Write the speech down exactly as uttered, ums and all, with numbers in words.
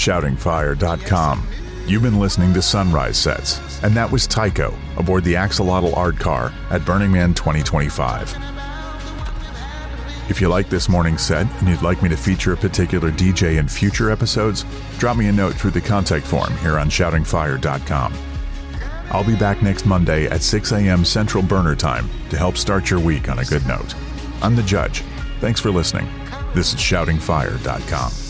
shouting fire dot com. You've been listening to Sunrise Sets, and that was Tycho aboard the Axolotl Art Car at Burning Man twenty twenty-five. If you like this morning's set and you'd like me to feature a particular D J in future episodes, drop me a note through the contact form here on shouting fire dot com. I'll be back next Monday at six a.m. Central Burner Time to help start your week on a good note. I'm the Judge. Thanks for listening. This is shouting fire dot com.